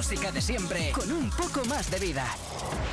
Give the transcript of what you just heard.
música de siempre con un poco más de vida.